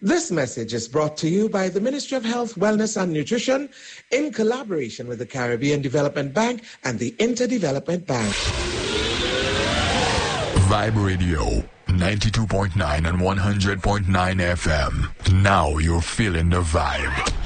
This message is brought to you by the Ministry of Health, Wellness and Nutrition in collaboration with the Caribbean Development Bank and the Interdevelopment Bank. Vibe Radio, 92.9 and 100.9 FM. Now you're feeling the vibe.